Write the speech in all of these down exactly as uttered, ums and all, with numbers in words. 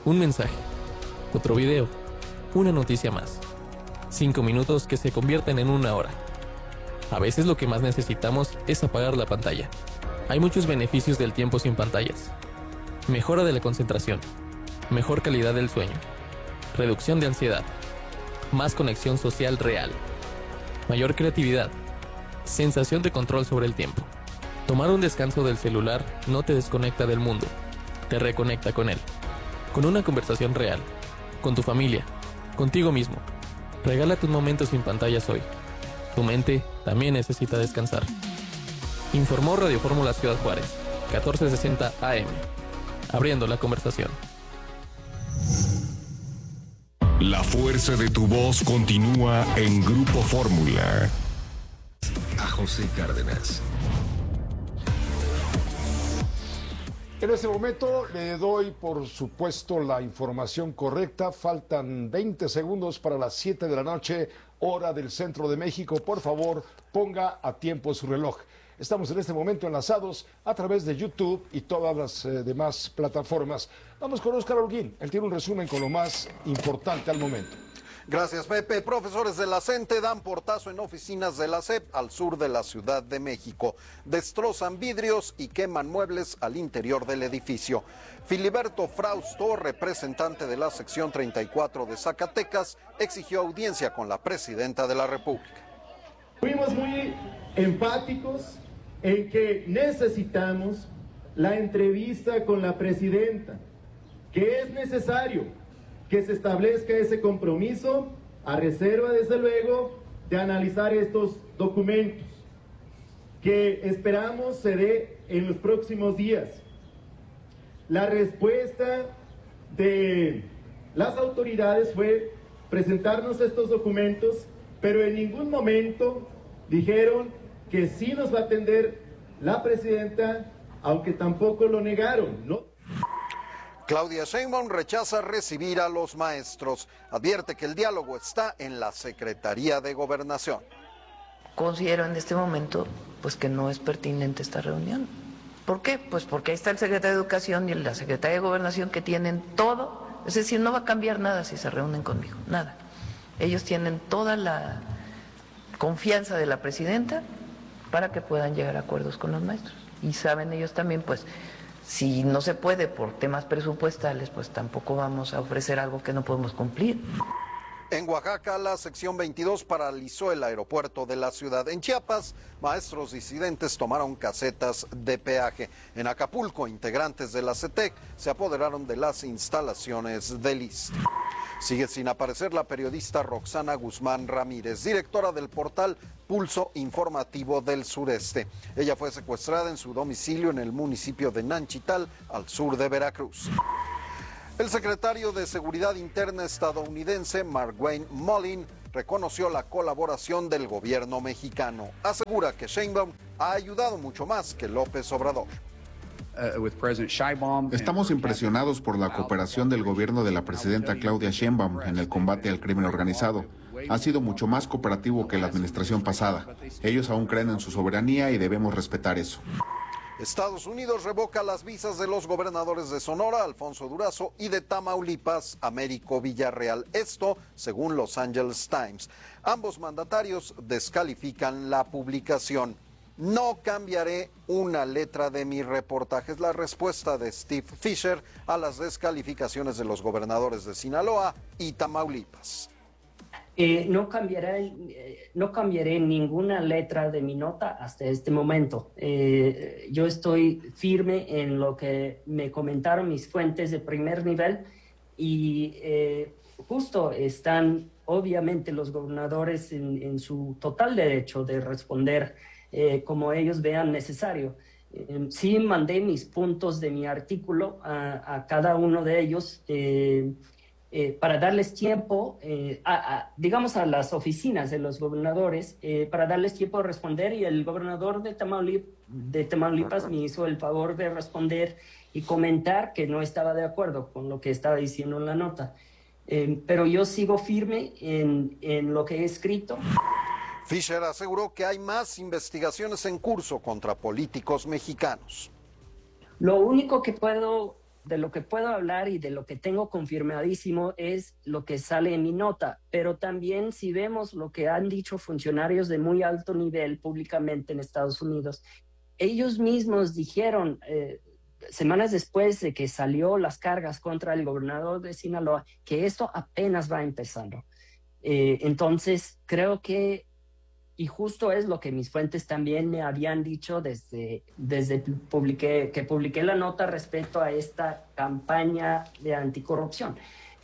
Un mensaje, otro video, una noticia más. Cinco minutos que se convierten en una hora. A veces lo que más necesitamos es apagar la pantalla. Hay muchos beneficios del tiempo sin pantallas. Mejora de la concentración, mejor calidad del sueño, reducción de ansiedad, más conexión social real, mayor creatividad, sensación de control sobre el tiempo. Tomar un descanso del celular no te desconecta del mundo, te reconecta con él. Con una conversación real, con tu familia, contigo mismo. Regálate un momento sin pantallas hoy. Tu mente también necesita descansar. Informó Radio Fórmula Ciudad Juárez, catorce sesenta A M. Abriendo la conversación. La fuerza de tu voz continúa en Grupo Fórmula. A José Cárdenas. En este momento le doy, por supuesto, la información correcta. Faltan veinte segundos para las siete de la noche, hora del centro de México. Por favor, ponga a tiempo su reloj. Estamos en este momento enlazados a través de YouTube y todas las eh, demás plataformas. Vamos con Óscar Holguín. Él tiene un resumen con lo más importante al momento. Gracias, Pepe. Profesores de la CENTE dan portazo en oficinas de la S E P al sur de la Ciudad de México. Destrozan vidrios y queman muebles al interior del edificio. Filiberto Frausto, representante de la sección treinta y cuatro de Zacatecas, exigió audiencia con la presidenta de la República. Fuimos muy enfáticos en que necesitamos la entrevista con la presidenta, que es necesario que se establezca ese compromiso, a reserva, desde luego, de analizar estos documentos, que esperamos se dé en los próximos días. La respuesta de las autoridades fue presentarnos estos documentos, pero en ningún momento dijeron que sí nos va a atender la presidenta, aunque tampoco lo negaron, ¿no? Claudia Sheinbaum rechaza recibir a los maestros. Advierte que el diálogo está en la Secretaría de Gobernación. Considero en este momento pues que no es pertinente esta reunión. ¿Por qué? Pues porque ahí está el secretario de Educación y la secretaria de Gobernación, que tienen todo. Es decir, no va a cambiar nada si se reúnen conmigo, nada. Ellos tienen toda la confianza de la presidenta para que puedan llegar a acuerdos con los maestros. Y saben ellos también, pues, si no se puede por temas presupuestales, pues tampoco vamos a ofrecer algo que no podemos cumplir. En Oaxaca, la sección veintidós paralizó el aeropuerto de la ciudad. En Chiapas, maestros disidentes tomaron casetas de peaje. En Acapulco, integrantes de la CETEC se apoderaron de las instalaciones del I S S S T E. Sigue sin aparecer la periodista Roxana Guzmán Ramírez, directora del portal Pulso Informativo del Sureste. Ella fue secuestrada en su domicilio en el municipio de Nanchital, al sur de Veracruz. El secretario de Seguridad Interna estadounidense, Markwayne Mullin, reconoció la colaboración del gobierno mexicano. Asegura que Sheinbaum ha ayudado mucho más que López Obrador. Estamos impresionados por la cooperación del gobierno de la presidenta Claudia Sheinbaum en el combate al crimen organizado. Ha sido mucho más cooperativo que la administración pasada. Ellos aún creen en su soberanía y debemos respetar eso. Estados Unidos revoca las visas de los gobernadores de Sonora, Alfonso Durazo, y de Tamaulipas, Américo Villarreal. Esto según Los Angeles Times. Ambos mandatarios descalifican la publicación. No cambiaré una letra de mi reportaje. Es la respuesta de Steve Fisher a las descalificaciones de los gobernadores de Sinaloa y Tamaulipas. Eh, no, cambiaré, eh, no cambiaré ninguna letra de mi nota hasta este momento. Eh, yo estoy firme en lo que me comentaron mis fuentes de primer nivel y eh, justo están obviamente los gobernadores en, en su total derecho de responder eh, como ellos vean necesario. Eh, sí mandé mis puntos de mi artículo a, a cada uno de ellos eh, eh, para darles tiempo, eh, a, a, digamos a las oficinas de los gobernadores, eh, para darles tiempo de responder, y el gobernador de, Tamaulip, de Tamaulipas me hizo el favor de responder y comentar que no estaba de acuerdo con lo que estaba diciendo en la nota. Eh, pero yo sigo firme en, en lo que he escrito. Fisher aseguró que hay más investigaciones en curso contra políticos mexicanos. Lo único que puedo de lo que puedo hablar y de lo que tengo confirmadísimo es lo que sale en mi nota, pero también si vemos lo que han dicho funcionarios de muy alto nivel públicamente en Estados Unidos, ellos mismos dijeron eh, semanas después de que salió las cargas contra el gobernador de Sinaloa que esto apenas va empezando. Eh, entonces creo que y justo es lo que mis fuentes también me habían dicho desde, desde publiqué, que publiqué la nota respecto a esta campaña de anticorrupción.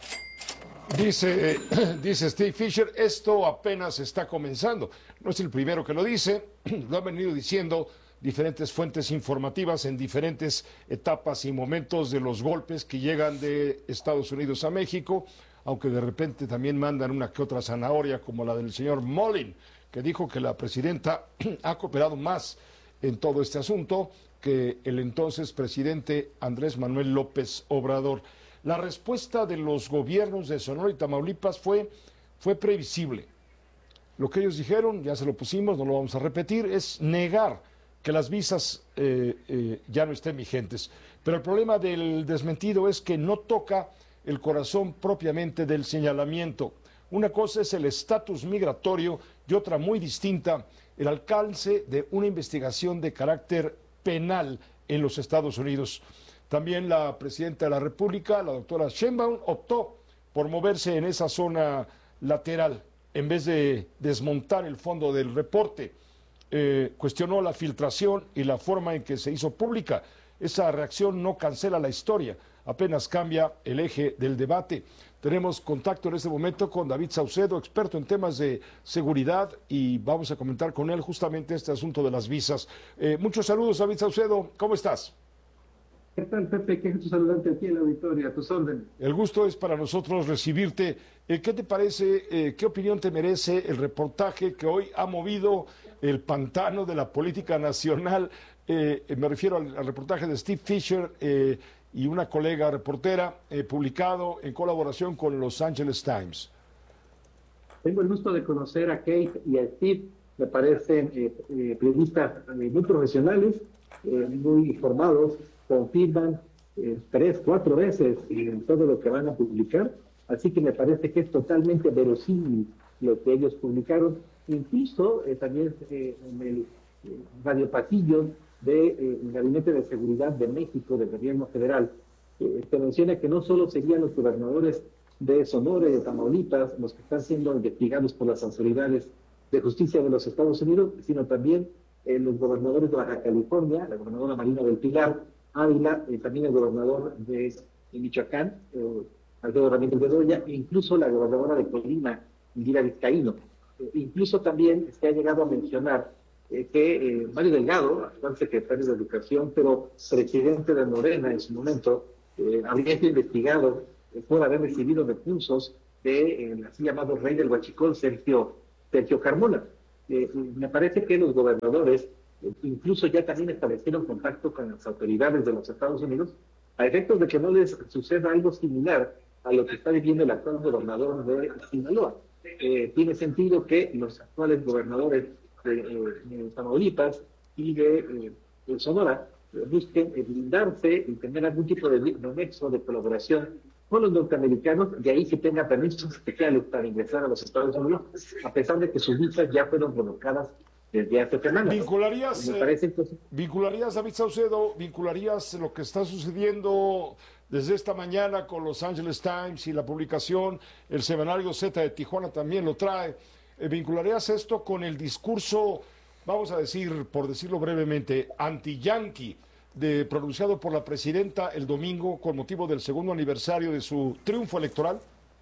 Dice, eh, dice Steve Fisher, esto apenas está comenzando. No es el primero que lo dice, lo han venido diciendo diferentes fuentes informativas en diferentes etapas y momentos de los golpes que llegan de Estados Unidos a México, aunque de repente también mandan una que otra zanahoria como la del señor Mullin, que dijo que la presidenta ha cooperado más en todo este asunto que el entonces presidente Andrés Manuel López Obrador. La respuesta de los gobiernos de Sonora y Tamaulipas fue, fue previsible. Lo que ellos dijeron, ya se lo pusimos, no lo vamos a repetir, es negar que las visas eh, eh, ya no estén vigentes. Pero el problema del desmentido es que no toca el corazón propiamente del señalamiento. Una cosa es el estatus migratorio y otra muy distinta, el alcance de una investigación de carácter penal en los Estados Unidos. También la presidenta de la República, la doctora Sheinbaum, optó por moverse en esa zona lateral en vez de desmontar el fondo del reporte. Eh, cuestionó la filtración y la forma en que se hizo pública. Esa reacción no cancela la historia, apenas cambia el eje del debate. Tenemos contacto en este momento con David Saucedo, experto en temas de seguridad, y vamos a comentar con él justamente este asunto de las visas. Eh, muchos saludos, David Saucedo, ¿cómo estás? ¿Qué tal, Pepe? Qué gusto saludarte aquí en la auditoría, a tus órdenes. El gusto es para nosotros recibirte. Eh, ¿Qué te parece, eh, qué opinión te merece el reportaje que hoy ha movido el pantano de la política nacional? Eh, me refiero al, al reportaje de Steve Fisher, eh, y una colega reportera, eh, publicado en colaboración con Los Angeles Times. Tengo el gusto de conocer a Kate y a Steve, me parecen eh, eh, periodistas eh, muy profesionales, eh, muy informados, confirman eh, tres, cuatro veces en todo lo que van a publicar, así que me parece que es totalmente verosímil lo que ellos publicaron, incluso eh, también eh, en el eh, radio pasillo del de, eh, Gabinete de Seguridad de México, del gobierno federal, eh, se menciona que no solo serían los gobernadores de Sonora y de Tamaulipas los que están siendo investigados por las autoridades de justicia de los Estados Unidos, sino también eh, los gobernadores de Baja California, la gobernadora Marina del Pilar, Ávila, eh, también el gobernador de, de Michoacán, eh, Alfredo Ramírez Bedoya, e incluso la gobernadora de Colima, Indira Vizcaíno. Eh, incluso también se ha llegado a mencionar eh, que eh, Mario Delgado, actual secretario de Educación, pero presidente de Morena en su momento, eh, habría sido investigado eh, por haber recibido recursos de eh, así llamado rey del Huachicol, Sergio, Sergio Carmona. Eh, me parece que los gobernadores eh, incluso ya también establecieron contacto con las autoridades de los Estados Unidos a efectos de que no les suceda algo similar a lo que está viviendo el actual gobernador de Sinaloa. Eh, tiene sentido que los actuales gobernadores de, eh, de Tamaulipas y de, eh, de Sonora eh, busquen eh, blindarse y tener algún tipo de, de nexo de colaboración con los norteamericanos, de ahí que tengan permisos especiales para ingresar a los Estados Unidos, a pesar de que sus visas ya fueron colocadas desde hace semanas. ¿Vincularías, Me parece, entonces... ¿Vincularías, David Saucedo, vincularías lo que está sucediendo desde esta mañana con Los Angeles Times y la publicación, el semanario Z de Tijuana también lo trae, eh, vincularías esto con el discurso, vamos a decir, por decirlo brevemente, anti-yanqui, de, pronunciado por la presidenta el domingo con motivo del segundo aniversario de su triunfo electoral?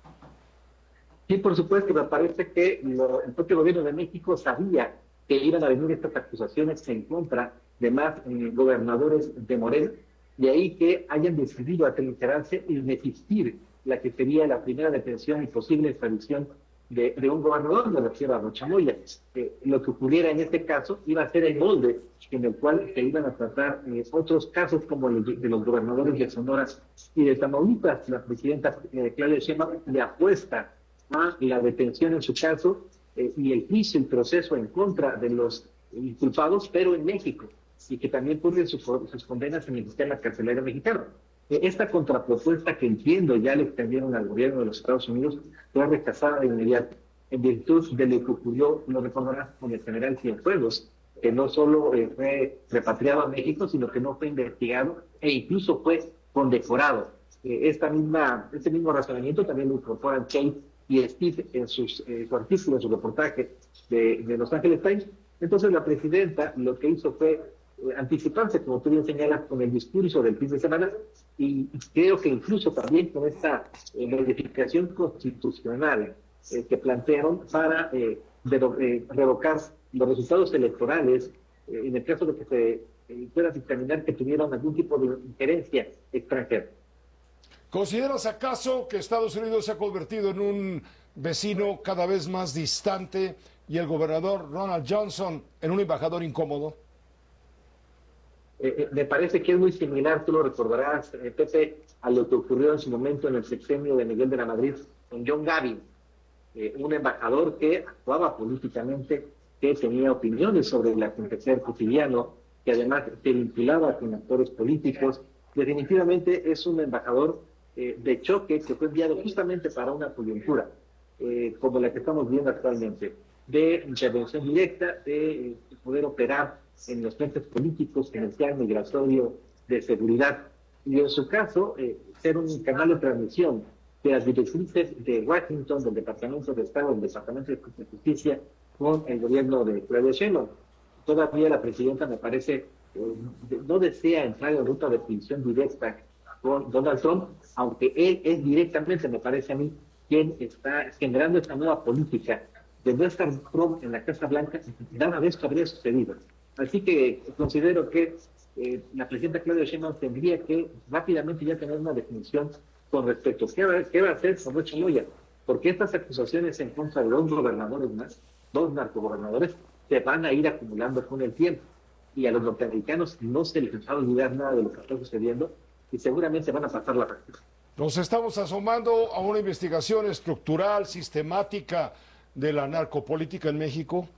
Sí, por supuesto, me parece que lo, el propio gobierno de México sabía que iban a venir estas acusaciones en contra de más eh, gobernadores de Morena, de ahí que hayan decidido atrincherarse y resistir la que sería la primera detención y posible extradición de, de un gobernador, me refiero a Rocha Moya. Eh, lo que ocurriera en este caso iba a ser el molde en el cual se iban a tratar eh, otros casos como el de, de los gobernadores de Sonora y de Tamaulipas. La presidenta eh, Claudia Sheinbaum le apuesta a la detención en su caso eh, y el juicio, el proceso en contra de los inculpados, pero en México, y que también purguen sus, sus condenas en el sistema carcelario mexicano. Eh, Esta contrapropuesta que entiendo ya le extendieron al gobierno de los Estados Unidos fue rechazada de inmediato, en virtud de lo que ocurrió, lo recordarás, con el general Cienfuegos, que no solo eh, fue repatriado a México, sino que no fue investigado e incluso fue condecorado. Eh, esta misma, este mismo razonamiento también lo incorporan Kate y Steve en sus, eh, su artículo, en su reportaje de, de Los Angeles Times. Entonces la presidenta lo que hizo fue eh, anticiparse, como tú bien señalas, con el discurso del fin de semana, y creo que incluso también con esta eh, modificación constitucional eh, que plantearon para eh, de, eh, revocar los resultados electorales, eh, en el caso de que se eh, pueda dictaminar que tuvieron algún tipo de injerencia extranjera. ¿Consideras acaso que Estados Unidos se ha convertido en un vecino cada vez más distante y el gobernador Ronald Johnson en un embajador incómodo? Eh, eh, me parece que es muy similar, tú lo recordarás, eh, Pepe, a lo que ocurrió en su momento en el sexenio de Miguel de la Madrid con John Gavin, eh, un embajador que actuaba políticamente, que tenía opiniones sobre el acontecer cotidiano, que además se vinculaba con actores políticos. Definitivamente es un embajador eh, de choque que fue enviado justamente para una coyuntura eh, como la que estamos viendo actualmente, de intervención directa, de eh, poder operar en los frentes políticos, comercial, migratorio, de seguridad. Y en su caso, eh, ser un canal de transmisión de las directrices de Washington, del Departamento de Estado, del Departamento de Justicia, con el gobierno de Claudia Sheinbaum. Todavía la presidenta, me parece, eh, no desea entrar en ruta de fricción directa con Donald Trump, aunque él es directamente, me parece a mí, quien está generando esta nueva política de no estar Trump en la Casa Blanca, nada de esto habría sucedido. Así que considero que eh, la presidenta Claudia Sheinbaum tendría que rápidamente ya tener una definición con respecto a qué va, qué va a hacer con Rocha Moya, porque estas acusaciones en contra de dos gobernadores más, dos narcogobernadores, se van a ir acumulando con el tiempo. Y a los norteamericanos no se les va a olvidar nada de lo que está sucediendo y seguramente van a pasar la práctica. Nos estamos asomando a una investigación estructural, sistemática de la narcopolítica en México.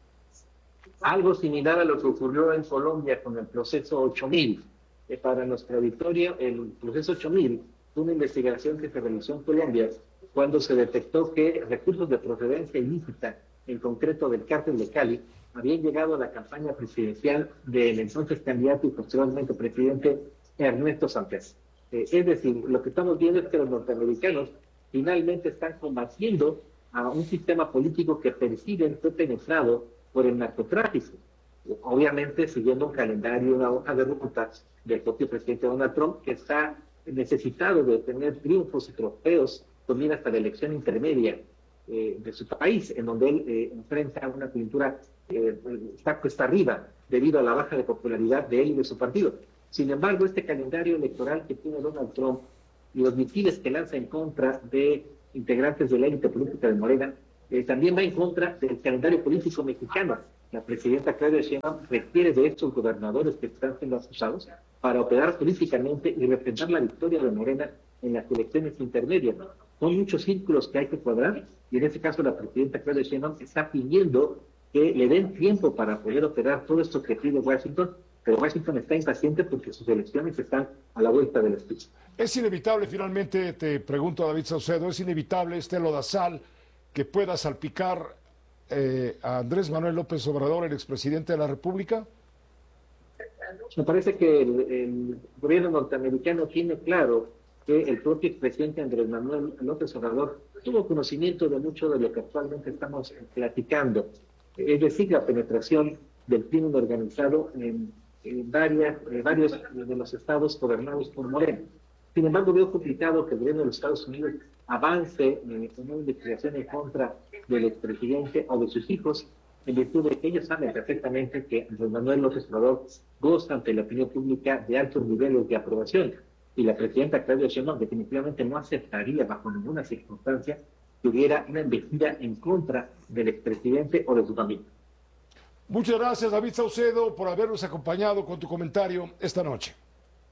Algo similar a lo que ocurrió en Colombia con el proceso ocho mil. Eh, para nuestro auditorio, el proceso ocho mil fue una investigación que se realizó en Colombia cuando se detectó que recursos de procedencia ilícita, en concreto del cártel de Cali, habían llegado a la campaña presidencial del entonces candidato y posteriormente presidente Ernesto Samper. Eh, es decir, lo que estamos viendo es que los norteamericanos finalmente están combatiendo a un sistema político que persiguen fue penetrado por el narcotráfico. Obviamente siguiendo un calendario, una hoja de ruta del propio presidente Donald Trump, que está necesitado de tener triunfos y trofeos con miras hasta la elección intermedia eh, de su país, en donde él eh, enfrenta una coyuntura eh, está cuesta arriba debido a la baja de popularidad de él y de su partido. Sin embargo, este calendario electoral que tiene Donald Trump y los misiles que lanza en contra de integrantes de la élite política de Morena, eh, también va en contra del calendario político mexicano. La presidenta Claudia Sheinbaum requiere de estos gobernadores que están siendo acusados para operar políticamente y representar la victoria de Morena en las elecciones intermedias. Son muchos círculos que hay que cuadrar y en este caso la presidenta Claudia Sheinbaum está pidiendo que le den tiempo para poder operar todo esto que pide Washington, pero Washington está impaciente porque sus elecciones están a la vuelta de la esquina. Es inevitable, finalmente, te pregunto a David Saucedo, es inevitable este lodazal que pueda salpicar eh, a Andrés Manuel López Obrador, el expresidente de la República. Me parece que el, el gobierno norteamericano tiene claro que el propio expresidente Andrés Manuel López Obrador tuvo conocimiento de mucho de lo que actualmente estamos platicando, es decir, la penetración del crimen organizado en, en varias, en varios de los estados gobernados por Morena. Sin embargo, veo complicado que el gobierno de los Estados Unidos avance en una investigación en contra del expresidente o de sus hijos, en virtud de que ellos saben perfectamente que Andrés Manuel López Obrador goza ante la opinión pública de altos niveles de aprobación. Y la presidenta Claudia Sheinbaum definitivamente no aceptaría bajo ninguna circunstancia que hubiera una investida en contra del expresidente o de su familia. Muchas gracias, David Saucedo, por habernos acompañado con tu comentario esta noche.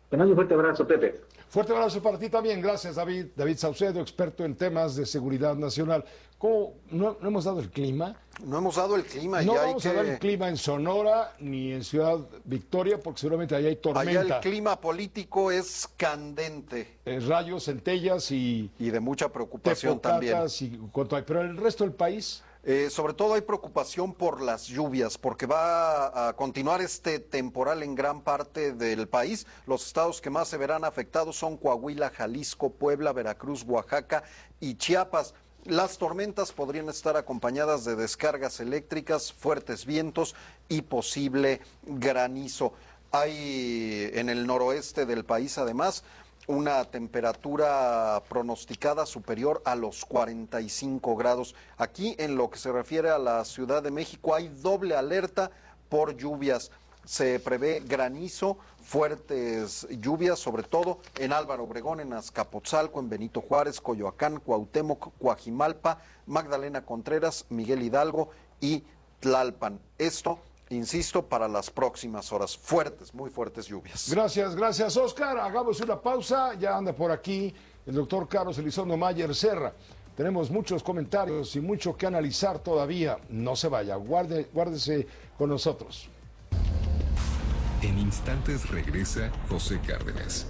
Te mando un fuerte abrazo, Pepe. Fuerte abrazo para ti también. Gracias, David. David Saucedo, experto en temas de seguridad nacional. ¿Cómo? ¿No, no hemos dado el clima? No hemos dado el clima. No y vamos hay a que... dar el clima en Sonora ni en Ciudad Victoria, porque seguramente allá hay tormenta. Allá el clima político es candente. Eh, rayos, centellas y... Y de mucha preocupación también. Y cuanto hay. Pero el resto del país... Eh, sobre todo hay preocupación por las lluvias, porque va a continuar este temporal en gran parte del país. Los estados que más se verán afectados son Coahuila, Jalisco, Puebla, Veracruz, Oaxaca y Chiapas. Las tormentas podrían estar acompañadas de descargas eléctricas, fuertes vientos y posible granizo. Hay en el noroeste del país, además, una temperatura pronosticada superior a los cuarenta y cinco grados. Aquí, en lo que se refiere a la Ciudad de México, hay doble alerta por lluvias. Se prevé granizo, fuertes lluvias, sobre todo en Álvaro Obregón, en Azcapotzalco, en Benito Juárez, Coyoacán, Cuauhtémoc, Coajimalpa, Magdalena Contreras, Miguel Hidalgo y Tlalpan. Esto, insisto, para las próximas horas. Fuertes, muy fuertes lluvias. Gracias, gracias, Oscar. Hagamos una pausa. Ya anda por aquí el doctor Carlos Elizondo Mayer Serra. Tenemos muchos comentarios y mucho que analizar todavía. No se vaya, guarde, guárdese con nosotros. En instantes regresa José Cárdenas.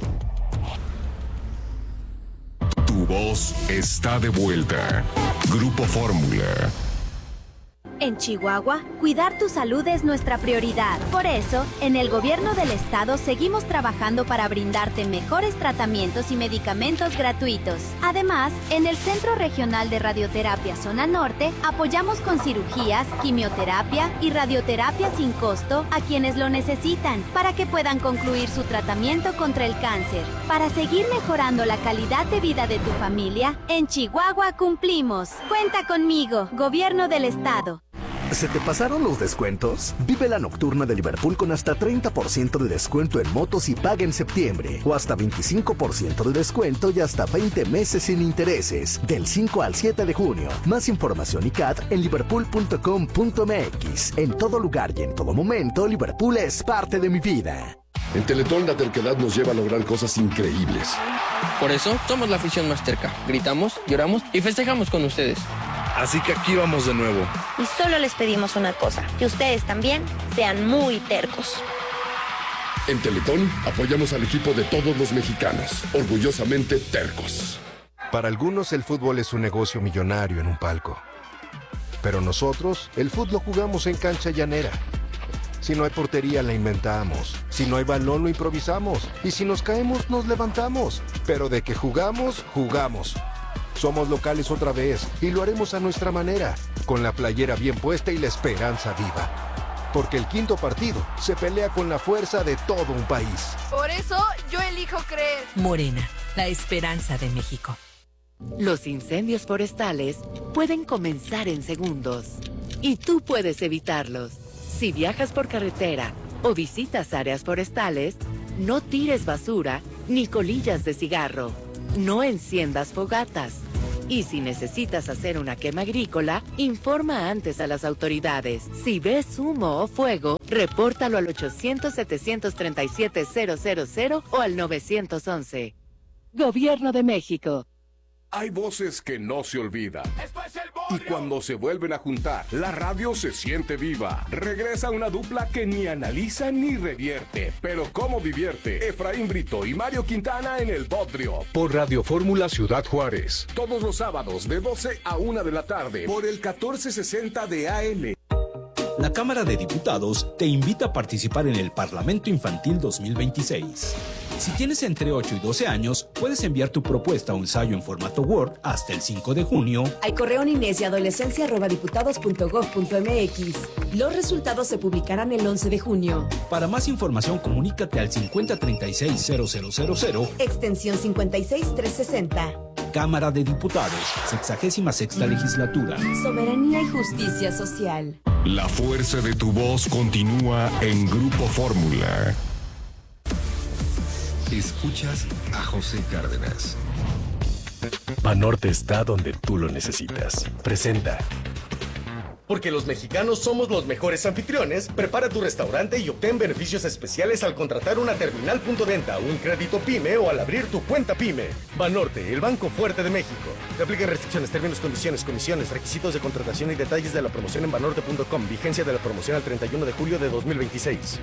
Tu voz está de vuelta. Grupo Fórmula. En Chihuahua, cuidar tu salud es nuestra prioridad. Por eso, en el gobierno del estado seguimos trabajando para brindarte mejores tratamientos y medicamentos gratuitos. Además, en el Centro Regional de Radioterapia Zona Norte, apoyamos con cirugías, quimioterapia y radioterapia sin costo a quienes lo necesitan, para que puedan concluir su tratamiento contra el cáncer. Para seguir mejorando la calidad de vida de tu familia, en Chihuahua cumplimos. Cuenta conmigo, Gobierno del Estado. ¿Se te pasaron los descuentos? Vive la nocturna de Liverpool con hasta treinta por ciento de descuento en motos y paga en septiembre. O hasta veinticinco por ciento de descuento y hasta veinte meses sin intereses. Del cinco al siete de junio. Más información y C A D en liverpool punto com punto m x. En todo lugar y en todo momento, Liverpool es parte de mi vida. En Teletón la terquedad nos lleva a lograr cosas increíbles. Por eso somos la afición más terca. Gritamos, lloramos y festejamos con ustedes. Así que aquí vamos de nuevo. Y solo les pedimos una cosa, que ustedes también sean muy tercos. En Teletón apoyamos al equipo de todos los mexicanos, orgullosamente tercos. Para algunos el fútbol es un negocio millonario en un palco. Pero nosotros, el fútbol lo jugamos en cancha llanera. Si no hay portería, la inventamos. Si no hay balón, lo improvisamos. Y si nos caemos, nos levantamos. Pero de que jugamos, jugamos. Somos locales otra vez y lo haremos a nuestra manera, con la playera bien puesta y la esperanza viva. Porque el quinto partido se pelea con la fuerza de todo un país. Por eso yo elijo creer. Morena, la esperanza de México. Los incendios forestales pueden comenzar en segundos y tú puedes evitarlos. Si viajas por carretera o visitas áreas forestales, no tires basura ni colillas de cigarro. No enciendas fogatas. Y si necesitas hacer una quema agrícola, informa antes a las autoridades. Si ves humo o fuego, repórtalo al ochocientos, setecientos treinta y siete, cero cero cero o al nueve once. Gobierno de México. Hay voces que no se olvidan. Y cuando se vuelven a juntar, la radio se siente viva. Regresa una dupla que ni analiza ni revierte. Pero cómo divierte. Efraín Brito y Mario Quintana en el Bodrio. Por Radio Fórmula Ciudad Juárez. Todos los sábados de doce a una de la tarde. Por el catorce sesenta de A M. La Cámara de Diputados te invita a participar en el Parlamento Infantil dos mil veintiséis. Si tienes entre ocho y doce años, puedes enviar tu propuesta o ensayo en formato Word hasta el cinco de junio. Al correo niñez y adolescencia arroba diputados punto gob punto m x. Los resultados se publicarán el once de junio. Para más información, comunícate al cincuenta treinta y seis cero cero cero cero. Extensión cincuenta y seis trescientos sesenta. Cámara de Diputados, sexagésima sexta legislatura. Soberanía y justicia social. La fuerza de tu voz continúa en Grupo Fórmula. Escuchas a José Cárdenas. Banorte está donde tú lo necesitas. Presenta. Porque los mexicanos somos los mejores anfitriones, prepara tu restaurante y obtén beneficios especiales al contratar una terminal punto venta, un crédito PYME o al abrir tu cuenta PYME. Banorte, el banco fuerte de México. Se aplican restricciones, términos, condiciones, comisiones, requisitos de contratación y detalles de la promoción en banorte punto com. Vigencia de la promoción al treinta y uno de julio de dos mil veintiséis.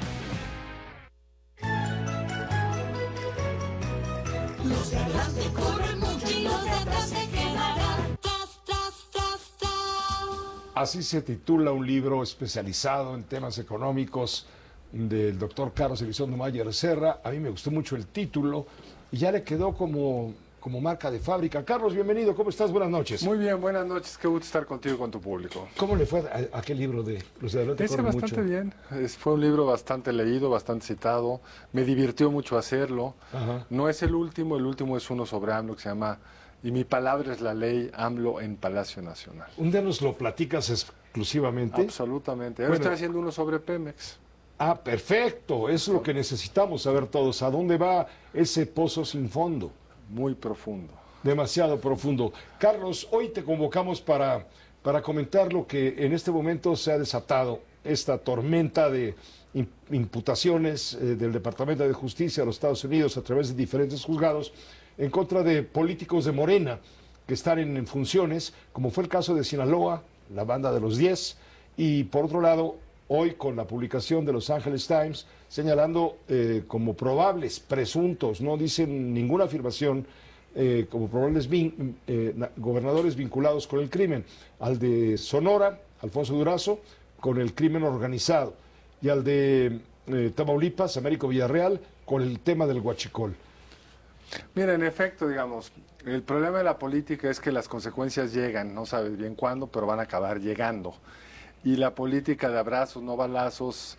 Los de adelante corren mucho y los de atrás se quedarán. Tras, tras, tras, tras. Así se titula un libro especializado en temas económicos del doctor Carlos Elizondo Mayer Serra. A mí me gustó mucho el título y ya le quedó como, como marca de fábrica. Carlos, bienvenido. ¿Cómo estás? Buenas noches. Muy bien, buenas noches. Qué gusto estar contigo y con tu público. ¿Cómo le fue a, a aquel libro de Los de Adelante Ese corren bastante mucho? bien. Es, fue un libro bastante leído, bastante citado. Me divirtió mucho hacerlo. Ajá. No es el último, el último es uno sobre AMLO que se llama Y mi palabra es la ley, AMLO en Palacio Nacional. Un día nos lo platicas exclusivamente. Absolutamente. Ahora Bueno. estoy haciendo uno sobre Pemex. Ah, perfecto. Eso es lo que necesitamos saber todos. ¿A dónde va ese pozo sin fondo? Muy profundo. Demasiado profundo. Carlos, hoy te convocamos para, para comentar lo que en este momento se ha desatado, esta tormenta de im- imputaciones eh, del Departamento de Justicia de los Estados Unidos a través de diferentes juzgados en contra de políticos de Morena que están en, en funciones, como fue el caso de Sinaloa, la banda de los diez, y por otro lado, hoy con la publicación de Los Angeles Times señalando eh, como probables, presuntos, no dicen ninguna afirmación, eh, como probables vin- eh, na- gobernadores vinculados con el crimen, al de Sonora, Alfonso Durazo, con el crimen organizado, y al de eh, Tamaulipas, Américo Villarreal, con el tema del huachicol. Mira, en efecto, digamos, el problema de la política es que las consecuencias llegan, no sabes bien cuándo, pero van a acabar llegando. Y la política de abrazos, no balazos,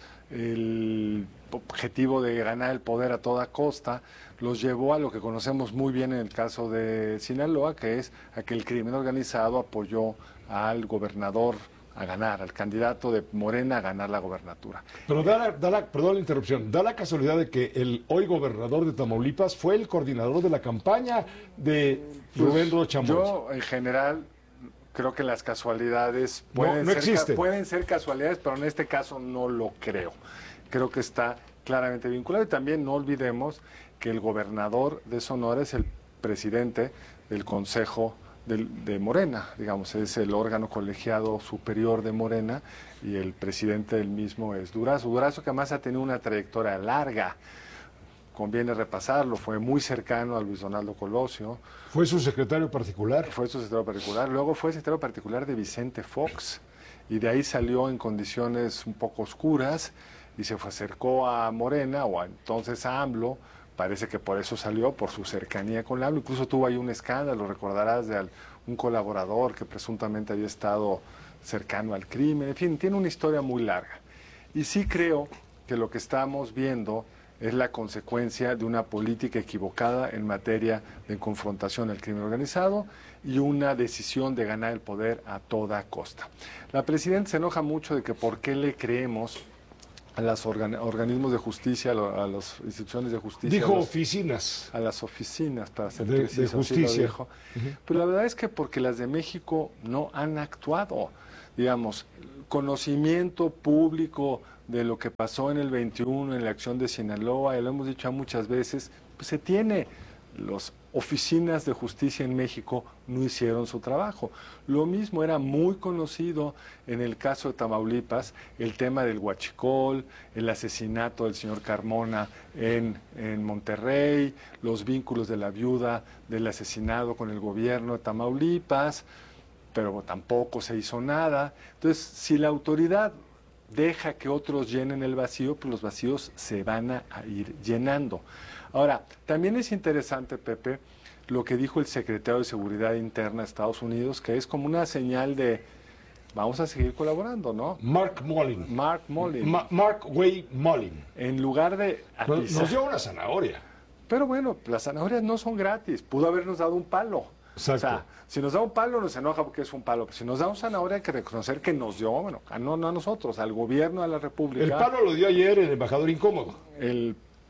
el objetivo de ganar el poder a toda costa, los llevó a lo que conocemos muy bien en el caso de Sinaloa, que es a que el crimen organizado apoyó al gobernador a ganar, al candidato de Morena a ganar la gobernatura. Pero da la, da la- perdón la interrupción, da la casualidad de que el hoy gobernador de Tamaulipas fue el coordinador de la campaña de Rubén Rocha Moya. Yo, en general, creo que las casualidades pueden, no ser, ca- existen. pueden ser casualidades, pero en este caso no lo creo. Creo que está claramente vinculado. Y también no olvidemos que el gobernador de Sonora es el presidente del Consejo del- de Morena, digamos, es el órgano colegiado superior de Morena y el presidente del mismo es Durazo. Durazo que además ha tenido una trayectoria larga, conviene repasarlo, fue muy cercano a Luis Donaldo Colosio. ¿Fue su secretario particular? Fue su secretario particular, luego fue secretario particular de Vicente Fox y de ahí salió en condiciones un poco oscuras y se fue, acercó a Morena o a, entonces a AMLO. Parece que por eso salió, por su cercanía con AMLO. Incluso tuvo ahí un escándalo, recordarás, de al- un colaborador que presuntamente había estado cercano al crimen. En fin, tiene una historia muy larga. Y sí creo que lo que estamos viendo es la consecuencia de una política equivocada en materia de confrontación al crimen organizado y una decisión de ganar el poder a toda costa. La presidenta se enoja mucho de que por qué le creemos a los organ- organismos de justicia, a, lo- a las instituciones de justicia. Dijo a los- oficinas. A las oficinas, para ser De- de preciso, así lo justicia. dijo. Pero la verdad es que porque las de México no han actuado. Digamos, conocimiento público de lo que pasó en el veintiuno, en la acción de Sinaloa, y lo hemos dicho ya muchas veces, pues se tiene. Las oficinas de justicia en México no hicieron su trabajo. Lo mismo era muy conocido en el caso de Tamaulipas, el tema del huachicol, el asesinato del señor Carmona en, en Monterrey, los vínculos de la viuda del asesinado con el gobierno de Tamaulipas, pero tampoco se hizo nada. Entonces, si la autoridad deja que otros llenen el vacío, pues los vacíos se van a ir llenando. Ahora, también es interesante, Pepe, lo que dijo el secretario de Seguridad Interna de Estados Unidos, que es como una señal de vamos a seguir colaborando, ¿no? Mark Mullin. Mark Mullin. Ma- Mark Way Mullin. En lugar de Nos, atizar- nos dio una zanahoria. Pero bueno, las zanahorias no son gratis. Pudo habernos dado un palo. Exacto. O sea, si nos da un palo nos enoja porque es un palo. Pero si nos da un zanahoria hay que reconocer que nos dio, bueno, a- no, no a nosotros, al gobierno de la República. El palo lo dio ayer el embajador incómodo. El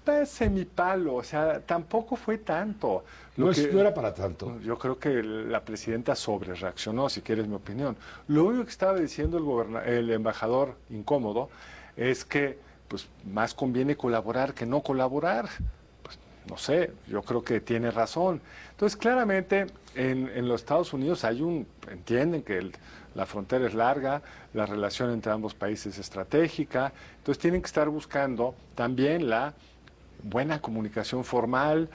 pues, semipalo, o sea, tampoco fue tanto. Lo No, es- que- no era para tanto. Yo creo que la presidenta sobrereaccionó, si quieres mi opinión. Lo único que estaba diciendo el, goberna- el embajador incómodo es que pues, más conviene colaborar que no colaborar. Pues, no sé, yo creo que tiene razón. Entonces, claramente, en, en los Estados Unidos hay un, entienden que el- la frontera es larga, la relación entre ambos países es estratégica, entonces tienen que estar buscando también la buena comunicación formal,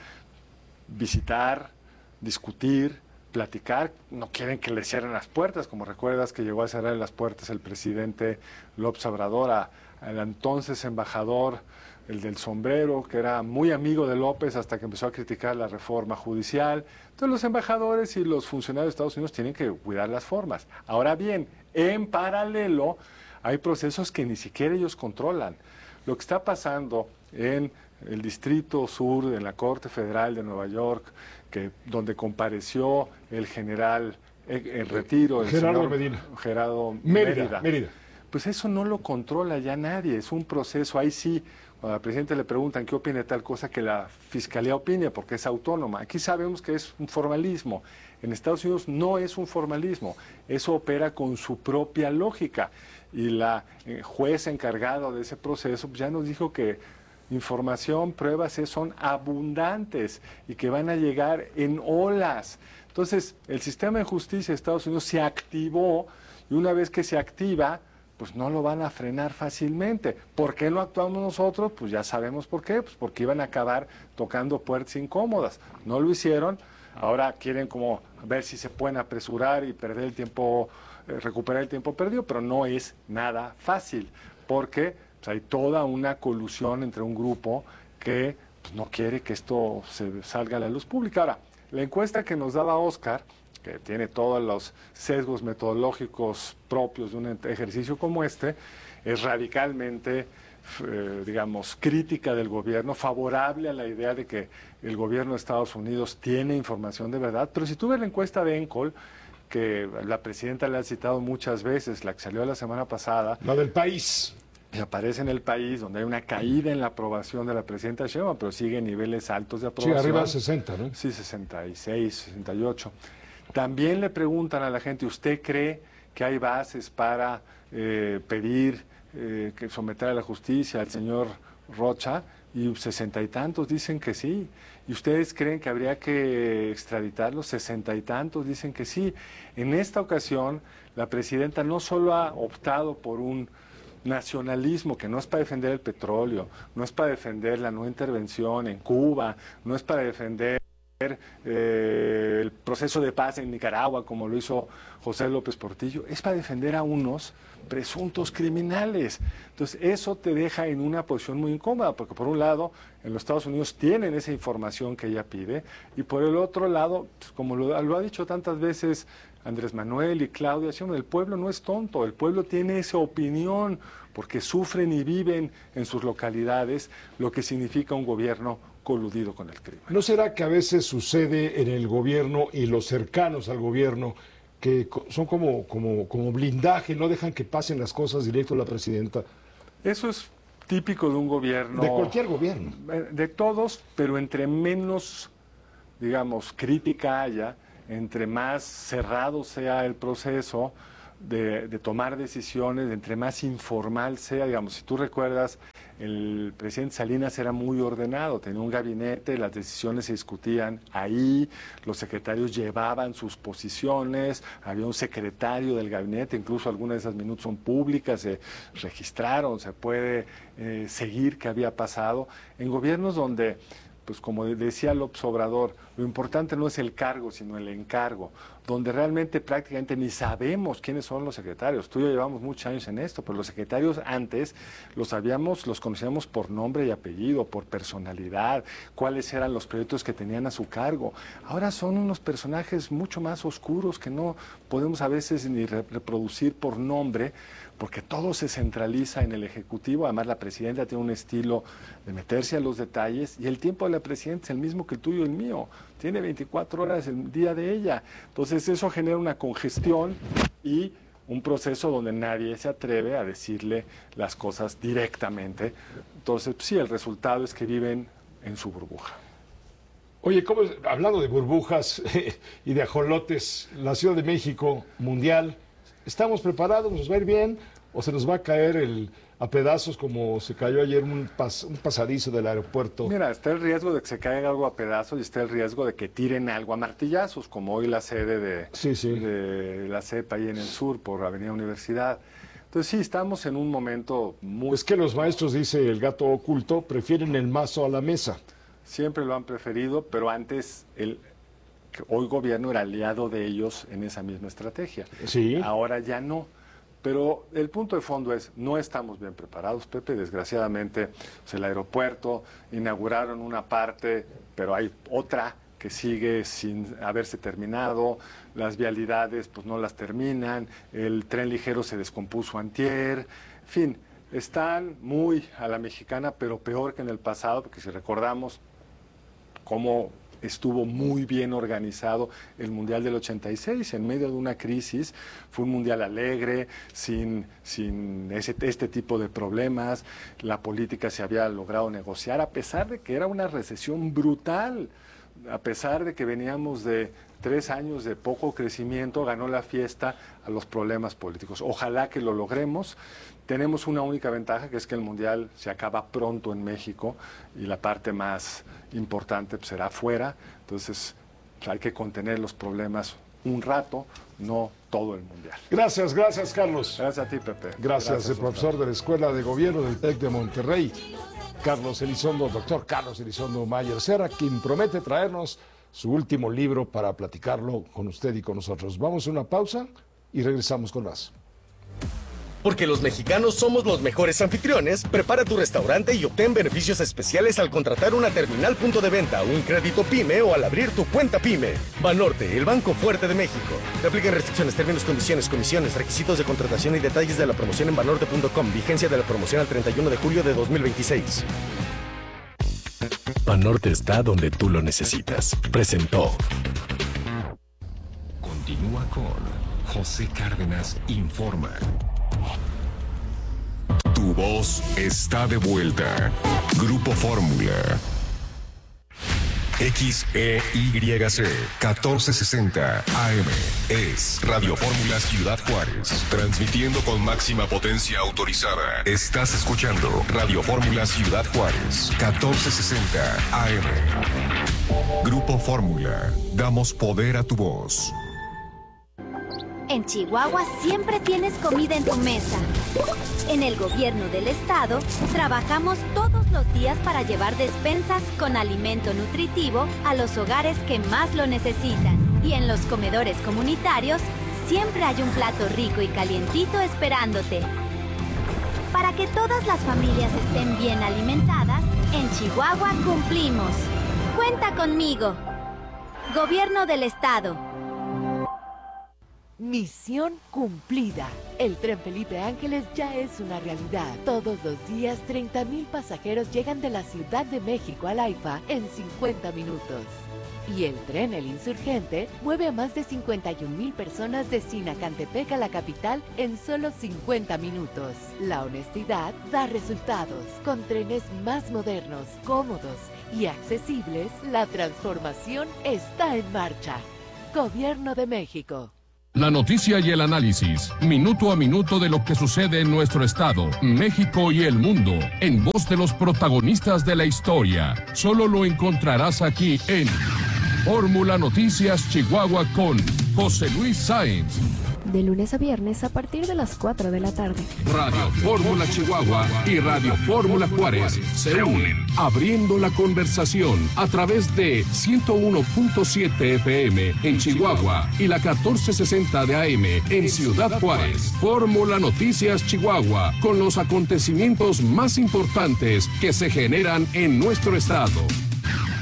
visitar, discutir, platicar. No quieren que le cierren las puertas, como recuerdas que llegó a cerrar las puertas el presidente López Obrador a- al entonces embajador, el del sombrero, que era muy amigo de López hasta que empezó a criticar la reforma judicial. Entonces los embajadores y los funcionarios de Estados Unidos tienen que cuidar las formas. Ahora bien, en paralelo hay procesos que ni siquiera ellos controlan. Lo que está pasando en el Distrito Sur de la Corte Federal de Nueva York, que, donde compareció el general en, en retiro, el Gerardo señor Medina. Gerardo Mérida, Mérida. Mérida. Pues eso no lo controla ya nadie, es un proceso. Ahí sí, cuando al presidente le preguntan qué opina de tal cosa, que la fiscalía opine, porque es autónoma. Aquí sabemos que es un formalismo. En Estados Unidos no es un formalismo, eso opera con su propia lógica. Y la eh, juez encargada de ese proceso pues, ya nos dijo que información, pruebas eh, son abundantes y que van a llegar en olas. Entonces, el sistema de justicia de Estados Unidos se activó y una vez que se activa, pues no lo van a frenar fácilmente. ¿Por qué no actuamos nosotros? Pues ya sabemos por qué, pues porque iban a acabar tocando puertas incómodas. No lo hicieron, ahora quieren como ver si se pueden apresurar y perder el tiempo, eh, recuperar el tiempo perdido, pero no es nada fácil, porque pues, hay toda una colusión entre un grupo que pues, no quiere que esto se salga a la luz pública. Ahora, la encuesta que nos daba Oscar, que tiene todos los sesgos metodológicos propios de un ejercicio como este, es radicalmente, eh, digamos, crítica del gobierno, favorable a la idea de que el gobierno de Estados Unidos tiene información de verdad. Pero si tú ves la encuesta de Encol, que la presidenta le ha citado muchas veces, la que salió la semana pasada. La del país. Que aparece en el país, donde hay una caída en la aprobación de la presidenta Sheinbaum, pero sigue en niveles altos de Sí, aprobación. arriba de sesenta, ¿no? Sí, sesenta y seis, sesenta y ocho. También le preguntan a la gente, ¿usted cree que hay bases para eh, pedir eh, que someter a la justicia al señor Rocha? Y sesenta y tantos dicen que sí. ¿Y ustedes creen que habría que extraditarlos? Sesenta y tantos dicen que sí. En esta ocasión, la presidenta no solo ha optado por un nacionalismo que no es para defender el petróleo, no es para defender la no intervención en Cuba, no es para defender Eh, el proceso de paz en Nicaragua, como lo hizo José López Portillo, es para defender a unos presuntos criminales. Entonces, eso te deja en una posición muy incómoda, porque por un lado, en los Estados Unidos tienen esa información que ella pide, y por el otro lado, pues, como lo, lo ha dicho tantas veces Andrés Manuel y Claudia, el pueblo no es tonto, el pueblo tiene esa opinión, porque sufren y viven en sus localidades lo que significa un gobierno coludido con el crimen. ¿No será que a veces sucede en el gobierno y los cercanos al gobierno que co- son como, como, como blindaje, no dejan que pasen las cosas directo a la presidenta? Eso es típico de un gobierno. De cualquier gobierno. De todos, pero entre menos, digamos, crítica haya, entre más cerrado sea el proceso de, de tomar decisiones, entre más informal sea, digamos, si tú recuerdas, el presidente Salinas era muy ordenado, tenía un gabinete, las decisiones se discutían ahí, los secretarios llevaban sus posiciones, había un secretario del gabinete, incluso algunas de esas minutos son públicas, se registraron, se puede eh, seguir qué había pasado. En gobiernos donde, pues como decía López Obrador, lo importante no es el cargo, sino el encargo, donde realmente prácticamente ni sabemos quiénes son los secretarios. Tú y yo llevamos muchos años en esto, pero los secretarios antes los sabíamos, los conocíamos por nombre y apellido, por personalidad, cuáles eran los proyectos que tenían a su cargo. Ahora son unos personajes mucho más oscuros que no podemos a veces ni re- reproducir por nombre, porque todo se centraliza en el Ejecutivo. Además, la presidenta tiene un estilo de meterse a los detalles y el tiempo de la presidenta es el mismo que el tuyo y el mío. Tiene veinticuatro horas el día de ella. Entonces, eso genera una congestión y un proceso donde nadie se atreve a decirle las cosas directamente. Entonces, sí, el resultado es que viven en su burbuja. Oye, ¿cómo es? Hablando de burbujas y de ajolotes, la Ciudad de México, mundial, ¿estamos preparados? ¿Nos va a ir bien? ¿O se nos va a caer el, a pedazos como se cayó ayer un, pas, un pasadizo del aeropuerto? Mira, está el riesgo de que se caiga algo a pedazos y está el riesgo de que tiren algo a martillazos, como hoy la sede de, sí, sí. de la C E P ahí en el sur, por Avenida Universidad. Entonces sí, estamos en un momento muy... Es que los maestros, dice el gato oculto, prefieren el mazo a la mesa. Siempre lo han preferido, pero antes el hoy gobierno era aliado de ellos en esa misma estrategia. Sí. Ahora ya no. Pero el punto de fondo es, no estamos bien preparados, Pepe. Desgraciadamente, pues el aeropuerto, inauguraron una parte, pero hay otra que sigue sin haberse terminado. Las vialidades, pues no las terminan. El tren ligero se descompuso antier. En fin, están muy a la mexicana, pero peor que en el pasado, porque si recordamos cómo estuvo muy bien organizado el Mundial del ochenta y seis, en medio de una crisis, fue un Mundial alegre, sin, sin ese, este tipo de problemas, la política se había logrado negociar, a pesar de que era una recesión brutal, a pesar de que veníamos de tres años de poco crecimiento, ganó la fiesta a los problemas políticos. Ojalá que lo logremos. Tenemos una única ventaja, que es que el Mundial se acaba pronto en México y la parte más importante pues, será afuera. Entonces pues, hay que contener los problemas un rato, no todo el Mundial. Gracias, gracias, Carlos. Gracias a ti, Pepe. Gracias, gracias el profesor de la Escuela de Gobierno del TEC de Monterrey, Carlos Elizondo, doctor Carlos Elizondo Mayer Serra, quien promete traernos su último libro para platicarlo con usted y con nosotros. Vamos a una pausa y regresamos con más. Porque los mexicanos somos los mejores anfitriones, prepara tu restaurante y obtén beneficios especiales al contratar una terminal punto de venta, un crédito PYME o al abrir tu cuenta PYME. Banorte, el banco fuerte de México. Te aplican restricciones, términos, condiciones, comisiones, requisitos de contratación y detalles de la promoción en banorte punto com. Vigencia de la promoción al treinta y uno de julio de dos mil veintiséis. Banorte está donde tú lo necesitas. Presentó. Continúa con José Cárdenas Informa. Tu voz está de vuelta. Grupo Fórmula. X E Y C catorce sesenta A M es Radio Fórmula Ciudad Juárez, transmitiendo con máxima potencia autorizada. Estás escuchando Radio Fórmula Ciudad Juárez, catorce sesenta A M. Grupo Fórmula, damos poder a tu voz. En Chihuahua siempre tienes comida en tu mesa. En el gobierno del estado, trabajamos todos los días para llevar despensas con alimento nutritivo a los hogares que más lo necesitan. Y en los comedores comunitarios, siempre hay un plato rico y calientito esperándote. Para que todas las familias estén bien alimentadas, en Chihuahua cumplimos. Cuenta conmigo. Gobierno del estado. Misión cumplida. El tren Felipe Ángeles ya es una realidad. Todos los días, treinta mil pasajeros llegan de la Ciudad de México al AIFA en cincuenta minutos. Y el tren El Insurgente mueve a más de cincuenta y un mil personas de Sinacantepec a la capital en solo cincuenta minutos. La honestidad da resultados. Con trenes más modernos, cómodos y accesibles, la transformación está en marcha. Gobierno de México. La noticia y el análisis, minuto a minuto de lo que sucede en nuestro estado, México y el mundo, en voz de los protagonistas de la historia. Solo lo encontrarás aquí en Fórmula Noticias Chihuahua con José Luis Sáenz. De lunes a viernes a partir de las cuatro de la tarde. Radio Fórmula Chihuahua y Radio Fórmula Juárez se unen, abriendo la conversación a través de ciento uno punto siete F M en Chihuahua y la catorce sesenta de A M en Ciudad Juárez. Fórmula Noticias Chihuahua, con los acontecimientos más importantes que se generan en nuestro estado.